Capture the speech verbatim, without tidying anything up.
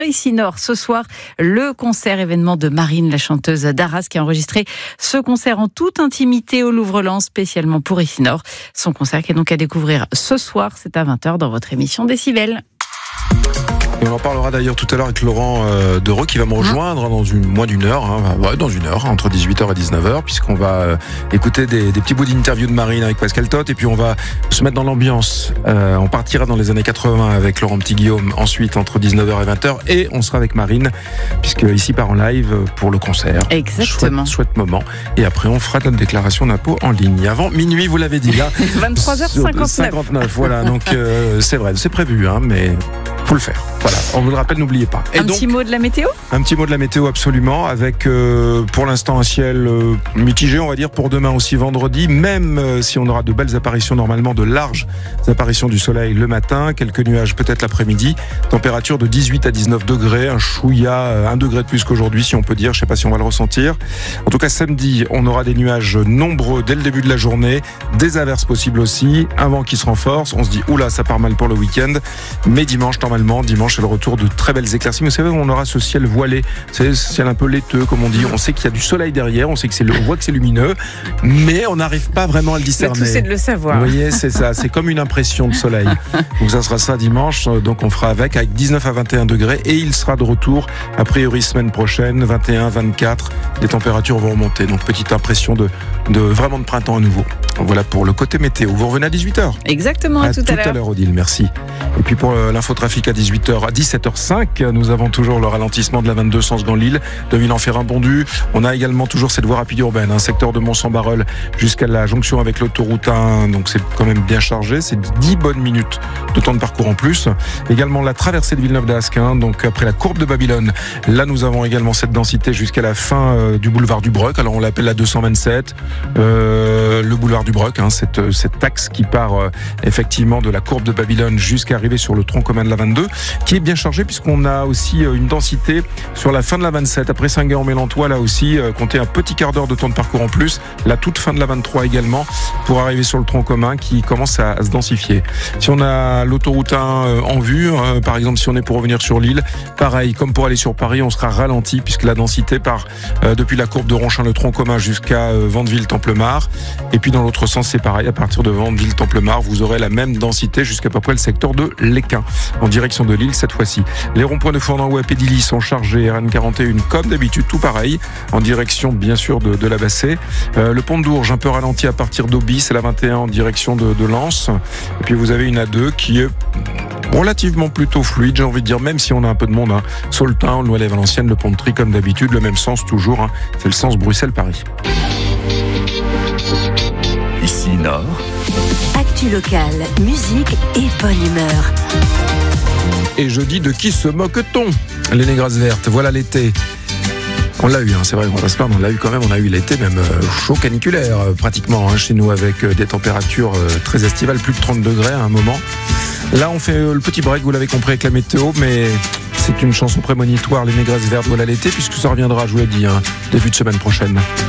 Ici Nord, ce soir, le concert événement de Marine, la chanteuse d'Arras, qui a enregistré ce concert en toute intimité au Louvre-Lens, spécialement pour Ici Nord. Son concert qui est donc à découvrir ce soir, c'est à vingt heures dans votre émission Décibel. Et on en parlera d'ailleurs tout à l'heure avec Laurent euh, Dereau qui va me rejoindre dans une, moins d'une heure, hein, ouais, dans une heure, entre dix-huit heures et dix-neuf heures, puisqu'on va euh, écouter des, des petits bouts d'interview de Marine avec Pascal Tot, et puis on va se mettre dans l'ambiance. Euh, on partira dans les années quatre-vingts avec Laurent Petit-Guillaume, ensuite entre dix-neuf heures et vingt heures, et on sera avec Marine, puisque ici part en live pour le concert. Exactement. Chouette, chouette moment. Et après, on fera notre déclaration d'impôt en ligne. Avant minuit, vous l'avez dit, là. vingt-trois heures cinquante-neuf. cinquante-neuf, voilà. Donc, euh, c'est vrai, c'est prévu, hein, mais faut le faire. Voilà. On vous le rappelle, n'oubliez pas. Et un donc, petit mot de la météo ? Un petit mot de la météo, absolument, avec euh, pour l'instant un ciel euh, mitigé, on va dire, pour demain aussi vendredi, même euh, si on aura de belles apparitions, normalement de larges apparitions du soleil le matin, quelques nuages peut-être l'après-midi, température de dix-huit à dix-neuf degrés, un chouïa, un degré de plus qu'aujourd'hui, si on peut dire, je ne sais pas si on va le ressentir. En tout cas, samedi, on aura des nuages nombreux dès le début de la journée, des averses possibles aussi, un vent qui se renforce, on se dit, oula, ça part mal pour le week-end, mais dimanche, normalement, dimanche, c'est le retour de très belles éclaircies. Vous savez, on aura ce ciel voilé, c'est ce ciel un peu laiteux, comme on dit. On sait qu'il y a du soleil derrière, on sait que c'est le, on voit que c'est lumineux, mais on n'arrive pas vraiment à le discerner. Le tout, c'est de le savoir. Vous voyez, c'est ça, c'est comme une impression de soleil. Donc ça sera ça dimanche, donc on fera avec, avec dix-neuf à vingt et un degrés, et il sera de retour, a priori semaine prochaine, vingt et un, vingt-quatre, les températures vont remonter. Donc petite impression de, de vraiment de printemps à nouveau. Voilà pour le côté météo. Vous revenez à dix-huit heures. Exactement, à, à tout, tout à l'heure. Tout à l'heure, Odile, merci. Et puis pour euh, l'infotrafic à dix-huit heures, à dix-sept heures cinq, nous avons toujours le ralentissement de la vingt-deux sens Gand-Lille, de Villefranche-Bondu. On a également toujours cette voie rapide urbaine, un secteur de Mont-Saint-Barreul jusqu'à la jonction avec l'autoroute un, donc c'est quand même bien chargé, c'est dix bonnes minutes de temps de parcours en plus. Également la traversée de Villeneuve-d'Ascq, donc après la courbe de Babylone, là nous avons également cette densité jusqu'à la fin euh, du boulevard du Broc, alors on l'appelle la deux cent vingt-sept, euh, le boulevard du Broc, hein, cette, cette axe qui part euh, effectivement de la courbe de Babylone jusqu'à arriver sur le tronc commun de la vingt-deux, qui est bien chargé puisqu'on a aussi euh, une densité sur la fin de la vingt-sept, après Saint-Guéant-Mélantois, là aussi, euh, comptez un petit quart d'heure de temps de parcours en plus, la toute fin de la vingt-trois également, pour arriver sur le tronc commun qui commence à, à se densifier. Si on a l'autoroute un euh, en vue, euh, par exemple si on est pour revenir sur Lille, pareil, comme pour aller sur Paris, on sera ralenti puisque la densité part euh, depuis la courbe de Ronchin, le tronc commun, jusqu'à euh, Vandeville-Templemar, et puis dans l'autre sens c'est pareil, à partir de Vandeville-Templemar, vous aurez la même densité jusqu'à peu près le secteur de l'Équin, en direction de Lille cette fois-ci. Les ronds-points de Fournan-Ouep et d'Illy sont chargés, R N quarante et un comme d'habitude, tout pareil, en direction bien sûr de, de la Bassée. Euh, le pont de Dourges un peu ralenti à partir d'Auby, c'est la vingt et un en direction de, de Lens. Et puis vous avez une A deux qui est relativement plutôt fluide, j'ai envie de dire, même si on a un peu de monde, hein. Saultin, Noël-et-Valenciennes, le pont de Tri comme d'habitude, le même sens toujours, hein. C'est le sens Bruxelles-Paris. Ici Nord. Actu locale, musique et bonne humeur. Et je dis, de qui se moque-t-on ? Les Négresses vertes, voilà l'été. On l'a eu, hein, c'est vrai, on va se plaindre, on l'a eu quand même, on a eu l'été même euh, chaud caniculaire euh, pratiquement hein, chez nous, avec euh, des températures euh, très estivales, plus de trente degrés à un moment. Là on fait euh, le petit break, vous l'avez compris, avec la météo, mais c'est une chanson prémonitoire, Les Négresses vertes, voilà l'été, puisque ça reviendra, je vous l'ai dit, hein, début de semaine prochaine.